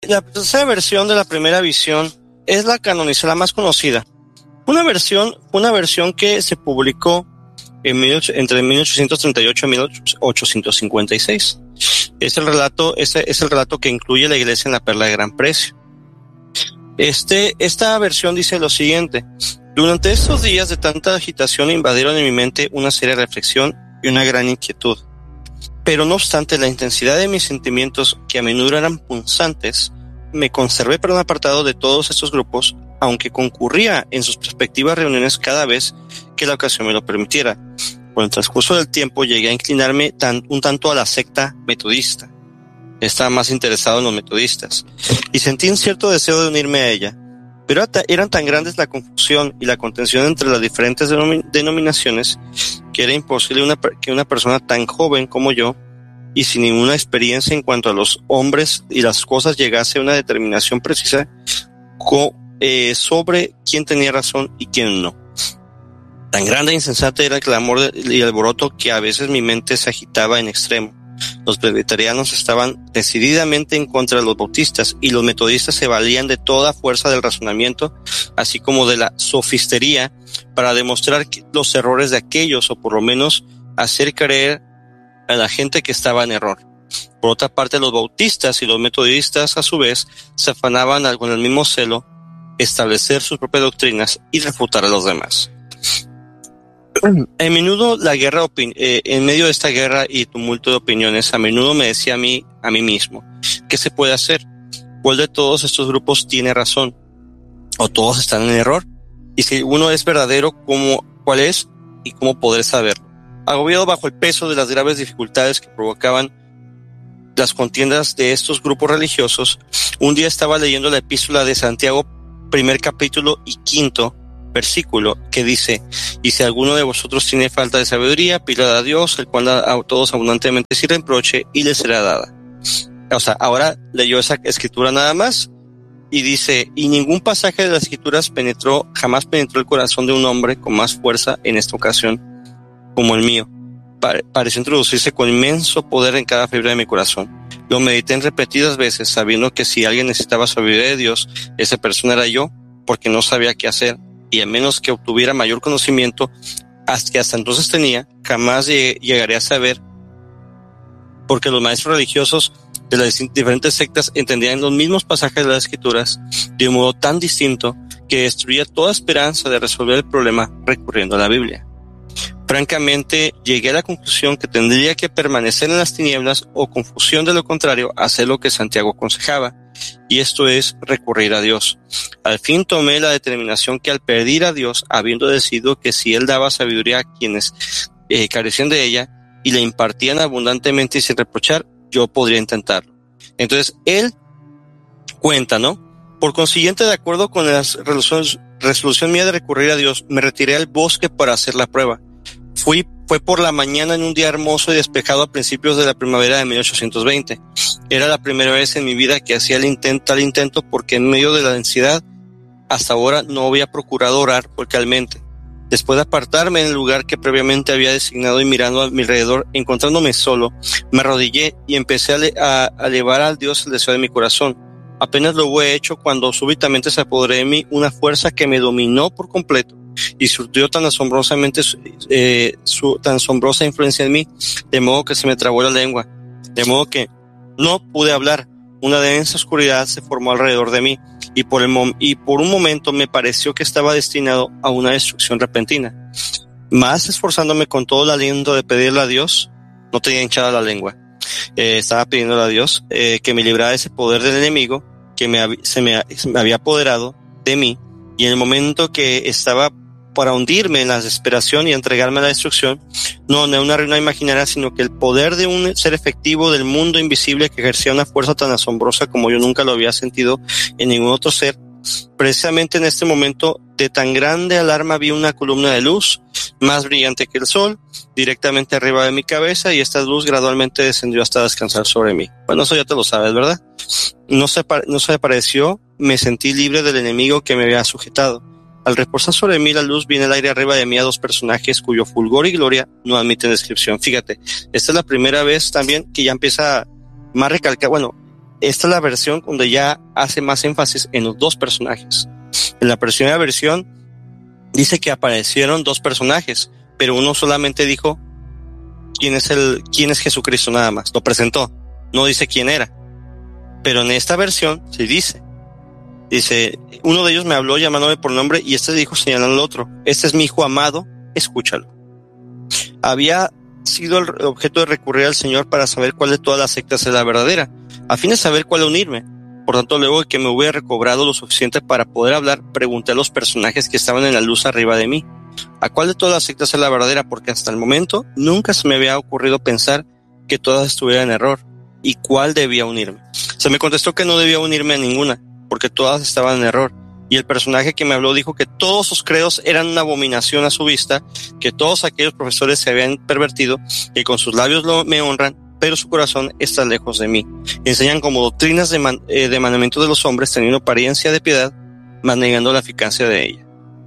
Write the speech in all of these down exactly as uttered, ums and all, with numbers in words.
La tercera versión de la primera visión es la canonizada, la más conocida. Una versión, una versión que se publicó en mil, entre mil ochocientos treinta y ocho y mil ochocientos cincuenta y seis. Es el relato, este es el relato que incluye la iglesia en la Perla de Gran Precio. Este, esta versión dice lo siguiente: durante estos días de tanta agitación invadieron en mi mente una seria reflexión y una gran inquietud. Pero no obstante la intensidad de mis sentimientos, que a menudo eran punzantes, me conservé por un apartado de todos estos grupos, aunque concurría en sus respectivas reuniones cada vez que la ocasión me lo permitiera. Por el transcurso del tiempo llegué a inclinarme tan, un tanto a la secta metodista. Estaba más interesado en los metodistas y sentí un cierto deseo de unirme a ella. Pero eran tan grandes la confusión y la contención entre las diferentes denomin- denominaciones que era imposible una, que una persona tan joven como yo y sin ninguna experiencia en cuanto a los hombres y las cosas llegase a una determinación precisa co, eh, sobre quién tenía razón y quién no. Tan grande e insensata era el clamor y el alboroto que a veces mi mente se agitaba en extremo. Los presbiterianos estaban decididamente en contra de los bautistas y los metodistas se valían de toda fuerza del razonamiento, así como de la sofistería, para demostrar los errores de aquellos, o por lo menos hacer creer a la gente que estaba en error. Por otra parte, los bautistas y los metodistas, a su vez, se afanaban con el mismo celo establecer sus propias doctrinas y refutar a los demás. En menudo la guerra, opin- eh, en medio de esta guerra y tumulto de opiniones, a menudo me decía a mí, a mí mismo, ¿qué se puede hacer? ¿Cuál de todos estos grupos tiene razón? ¿O todos están en error? Y si uno es verdadero, ¿cómo, cuál es y cómo poder saberlo? Agobiado bajo el peso de las graves dificultades que provocaban las contiendas de estos grupos religiosos, un día estaba leyendo la epístola de Santiago, primer capítulo y quinto versículo, que dice: y si alguno de vosotros tiene falta de sabiduría, pídala a Dios, el cual da a todos abundantemente sin reproche, y le será dada. O sea, ahora leyó esa escritura nada más, y dice: y ningún pasaje de las escrituras penetró, jamás penetró el corazón de un hombre con más fuerza en esta ocasión como el mío. Pare, pareció introducirse con inmenso poder en cada fibra de mi corazón. Lo medité en repetidas veces, sabiendo que si alguien necesitaba sabiduría de Dios, esa persona era yo, porque no sabía qué hacer, y a menos que obtuviera mayor conocimiento, hasta que hasta entonces tenía, jamás llegaré a saber, porque los maestros religiosos de las diferentes sectas entendían los mismos pasajes de las escrituras de un modo tan distinto que destruía toda esperanza de resolver el problema recurriendo a la Biblia. Francamente, llegué a la conclusión que tendría que permanecer en las tinieblas o, confusión de lo contrario, hacer lo que Santiago aconsejaba, y esto es recurrir a Dios. Al fin tomé la determinación que al pedir a Dios, habiendo decidido que si Él daba sabiduría a quienes eh, carecían de ella y le impartían abundantemente y sin reprochar, yo podría intentarlo. Entonces, Él cuenta, ¿no? Por consiguiente, de acuerdo con la resolución, resolución mía de recurrir a Dios, me retiré al bosque para hacer la prueba. Fui, fue por la mañana en un día hermoso y despejado a principios de la primavera de mil ochocientos veinte. Era la primera vez en mi vida que hacía el intento, tal intento, porque en medio de la densidad, hasta ahora no había procurado orar vocalmente. Después de apartarme en el lugar que previamente había designado y mirando a mi alrededor, encontrándome solo, me arrodillé y empecé a, le, a, a elevar al Dios el deseo de mi corazón. Apenas lo he hecho cuando súbitamente se apoderó de mí una fuerza que me dominó por completo y surtió tan asombrosamente eh, su tan asombrosa influencia en mí, de modo que se me trabó la lengua, de modo que no pude hablar. Una densa oscuridad se formó alrededor de mí y por, el mom- y por un momento me pareció que estaba destinado a una destrucción repentina. Más esforzándome con todo el aliento de pedirle a Dios, no tenía hinchada la lengua, eh, estaba pidiéndole a Dios eh, que me librara de ese poder del enemigo que me, hab- se, me, se me había apoderado de mí, y en el momento que estaba para hundirme en la desesperación y entregarme a la destrucción, no, no una ruina imaginaria, sino que el poder de un ser efectivo del mundo invisible que ejercía una fuerza tan asombrosa como yo nunca lo había sentido en ningún otro ser. Precisamente en este momento de tan grande alarma vi una columna de luz, más brillante que el sol, directamente arriba de mi cabeza, y esta luz gradualmente descendió hasta descansar sobre mí. Bueno, eso ya te lo sabes, ¿verdad? No se, no se apareció, me sentí libre del enemigo que me había sujetado. Al reposar sobre mí la luz, vi en el aire arriba de mí a dos personajes cuyo fulgor y gloria no admiten descripción. Fíjate, esta es la primera vez también que ya empieza más recalcar, bueno, esta es la versión donde ya hace más énfasis en los dos personajes. En la primera versión dice que aparecieron dos personajes, pero uno solamente dijo quién es el, quién es Jesucristo nada más, lo presentó, no dice quién era. Pero en esta versión sí dice, dice, uno de ellos me habló llamándome por nombre y este dijo señalando al otro, este es mi hijo amado, escúchalo. Había sido el objeto de recurrir al Señor para saber cuál de todas las sectas es la verdadera, a fin de saber cuál unirme. Por tanto, luego de que me hubiera recobrado lo suficiente para poder hablar, pregunté a los personajes que estaban en la luz arriba de mí, ¿a cuál de todas las sectas es la verdadera? Porque hasta el momento nunca se me había ocurrido pensar que todas estuvieran en error y cuál debía unirme. Se me contestó que no debía unirme a ninguna, porque todas estaban en error. Y el personaje que me habló dijo que todos sus credos eran una abominación a su vista, que todos aquellos profesores se habían pervertido, que con sus labios lo, me honran, pero su corazón está lejos de mí. Enseñan como doctrinas de, man, eh, de mandamientos de los hombres, teniendo apariencia de piedad, mas negando la eficacia de ella.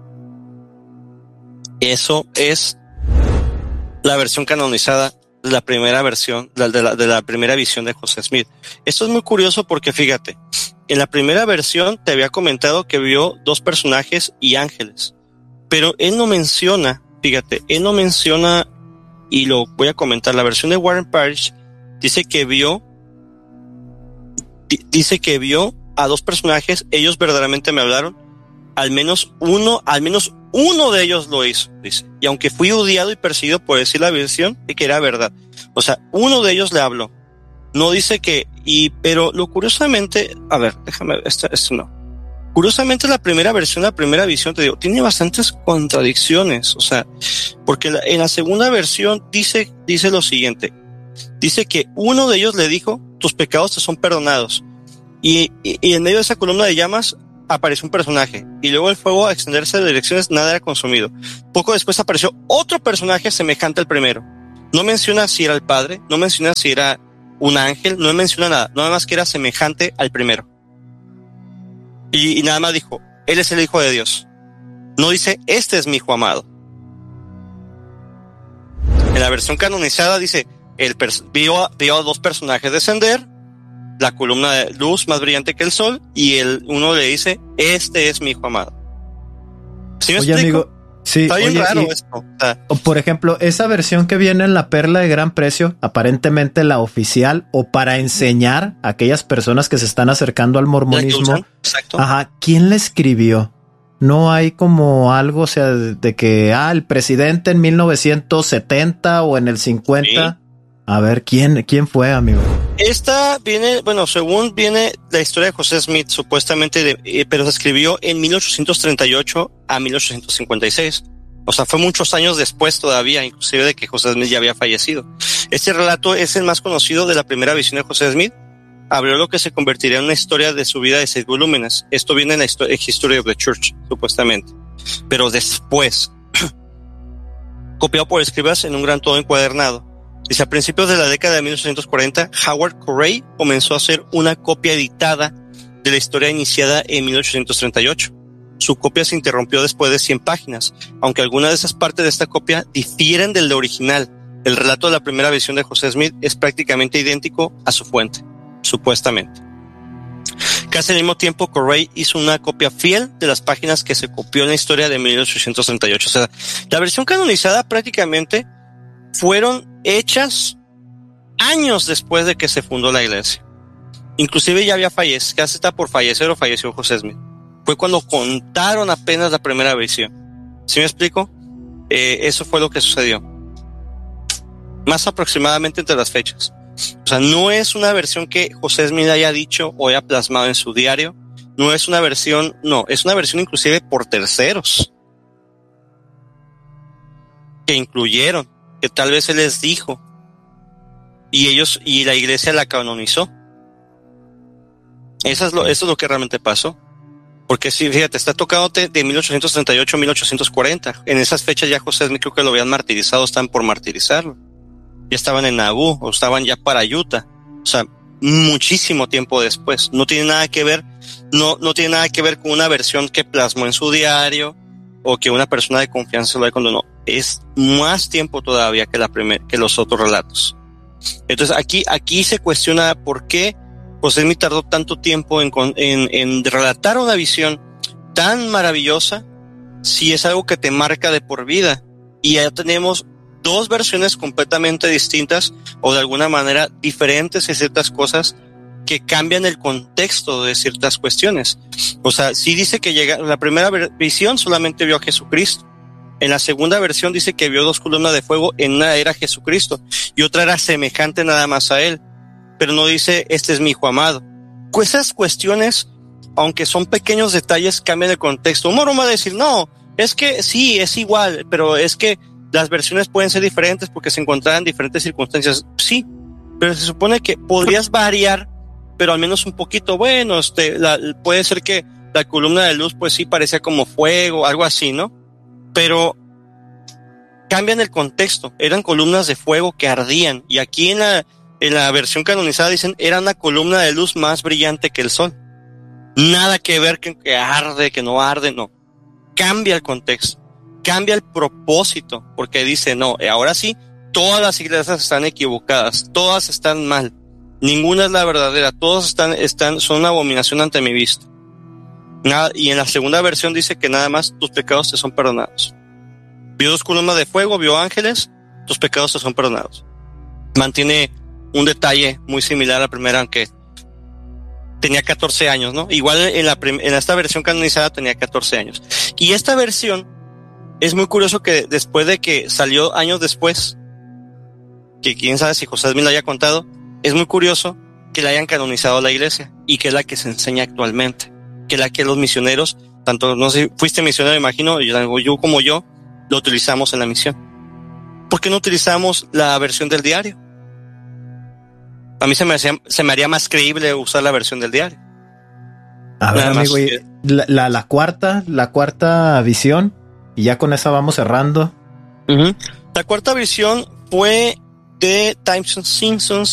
Eso es la versión canonizada, la primera versión, la de la, de la primera visión de José Smith. Esto es muy curioso porque fíjate, en la primera versión te había comentado que vio dos personajes y ángeles, pero él no menciona, fíjate, él no menciona, y lo voy a comentar, la versión de Warren Parrish dice que vio, dice que vio a dos personajes, ellos verdaderamente me hablaron, al menos uno, al menos uno de ellos lo hizo, dice, y aunque fui odiado y perseguido por decir la versión, de que era verdad, o sea, uno de ellos le habló. No dice que, y, pero lo curiosamente, a ver, déjame ver, esto, esto no. Curiosamente la primera versión, la primera visión, te digo, tiene bastantes contradicciones, o sea, porque la, en la segunda versión dice, dice lo siguiente, dice que uno de ellos le dijo, tus pecados te son perdonados, y, y, y en medio de esa columna de llamas apareció un personaje, y luego el fuego a extenderse de direcciones, nada era consumido. Poco después apareció otro personaje semejante al primero. No menciona si era el padre, no menciona si era un ángel, no menciona nada, nada más que era semejante al primero. Y, y nada más dijo, él es el Hijo de Dios. No dice, este es mi Hijo amado. En la versión canonizada dice, el pers- vio, vio a dos personajes descender, la columna de luz más brillante que el sol, y el uno le dice, este es mi Hijo amado. ¿Sí me Oye, explico? amigo, sí, está bien oye, raro y, esto. O sea, o por ejemplo, esa versión que viene en La Perla de Gran Precio, aparentemente la oficial, o para enseñar a aquellas personas que se están acercando al mormonismo. Exacto. Ajá, ¿quién la escribió? No hay como algo, o sea, de, de que, ah, el presidente en mil novecientos setenta o en el cincuenta. Sí. A ver, ¿quién, quién fue, amigo? Esta viene, bueno, según viene la historia de José Smith, supuestamente, de, eh, pero se escribió en mil ochocientos treinta y ocho a mil ochocientos cincuenta y seis. O sea, fue muchos años después todavía, inclusive de que José Smith ya había fallecido. Este relato es el más conocido de la primera visión de José Smith. Abrió lo que se convertiría en una historia de su vida de seis volúmenes. Esto viene en la History of the Church, supuestamente. Pero después, copiado por escribas en un gran todo encuadernado. Dice, a principios de la década de mil ochocientos cuarenta, Howard Corey comenzó a hacer una copia editada de la historia iniciada en mil ochocientos treinta y ocho. Su copia se interrumpió después de cien páginas, aunque algunas de esas partes de esta copia difieren del original. El relato de la primera visión de José Smith es prácticamente idéntico a su fuente, supuestamente. Casi al mismo tiempo, Corey hizo una copia fiel de las páginas que se copió en la historia de mil ochocientos treinta y ocho. O sea, la versión canonizada prácticamente fueron hechas años después de que se fundó la iglesia. Inclusive ya había fallecido, casi está por fallecer o falleció José Smith. Fue cuando contaron apenas la primera visión. ¿Sí me explico? Eh, eso fue lo que sucedió. Más aproximadamente entre las fechas. O sea, no es una versión que José Smith haya dicho o haya plasmado en su diario. No es una versión, no, es una versión inclusive por terceros. Que incluyeron. Que tal vez él les dijo y ellos y la iglesia la canonizó. Eso es lo, eso es lo que realmente pasó. Porque sí, fíjate, está tocado de, de mil ochocientos treinta y ocho a mil ochocientos cuarenta. En esas fechas ya José Smith creo que lo habían martirizado, están por martirizarlo. Ya estaban en Nabú o estaban ya para Utah. O sea, muchísimo tiempo después. No tiene nada que ver, no, no tiene nada que ver con una versión que plasmó en su diario o que una persona de confianza lo haya cuando no. Es más tiempo todavía que la primer, que los otros relatos. Entonces aquí, aquí se cuestiona por qué José Smith tardó tanto tiempo en, en, en relatar una visión tan maravillosa si es algo que te marca de por vida? Y ya tenemos dos versiones completamente distintas o de alguna manera diferentes de ciertas cosas que cambian el contexto de ciertas cuestiones. O sea, sí dice que llega, la primera visión solamente vio a Jesucristo. En la segunda versión dice que vio dos columnas de fuego, en una era Jesucristo y otra era semejante nada más a él, pero no dice este es mi hijo amado. Esas cuestiones, aunque son pequeños detalles, cambian el contexto. Un morón va a decir, no, es que sí, es igual, pero es que las versiones pueden ser diferentes porque se encontraran en diferentes circunstancias. Sí, pero se supone que podrías variar, pero al menos un poquito. Bueno, este, la, puede ser que la columna de luz, pues sí, parecía como fuego, algo así, ¿no? Pero cambian el contexto. Eran columnas de fuego que ardían. Y aquí en la, en la versión canonizada dicen, era una columna de luz más brillante que el sol. Nada que ver que, que arde, que no arde, no. Cambia el contexto. Cambia el propósito. Porque dice, no, ahora sí, todas las iglesias están equivocadas. Todas están mal. Ninguna es la verdadera. Todas están, están, son una abominación ante mi vista. Nada, y en la segunda versión dice que nada más tus pecados te son perdonados. Vio dos columnas de fuego, vio ángeles, tus pecados te son perdonados. Mantiene un detalle muy similar a la primera, aunque tenía catorce años, ¿no? Igual en la prim- en esta versión canonizada tenía catorce años. Y esta versión es muy curioso que después de que salió años después, que quién sabe si José Smith lo haya contado, es muy curioso que la hayan canonizado a la iglesia y que es la que se enseña actualmente. Que la que los misioneros, tanto, no sé, fuiste misionero, imagino, yo, yo como yo, lo utilizamos en la misión. ¿Por qué no utilizamos la versión del diario? A mí se me, hacía, se me haría más creíble usar la versión del diario. A ver, amigo, que... la, la, la cuarta, la cuarta visión, y ya con esa vamos cerrando. Uh-huh. La cuarta visión fue de Times and Simpsons,